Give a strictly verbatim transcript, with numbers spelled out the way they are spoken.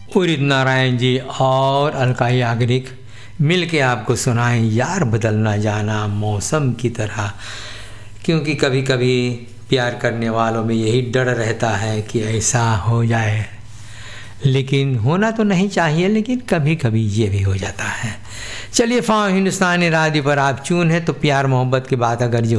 उदित नारायण जी और अलका याग्निक मिल के आपको सुनाएं यार बदल ना जाना मौसम की तरह, क्योंकि कभी कभी प्यार करने वालों में यही डर रहता है कि ऐसा हो जाए, लेकिन होना तो नहीं चाहिए, लेकिन कभी कभी ये भी हो जाता है। चलिए, फाम हिंदुस्तानी राडियो पर आप चून है तो प्यार मोहब्बत की बात अगर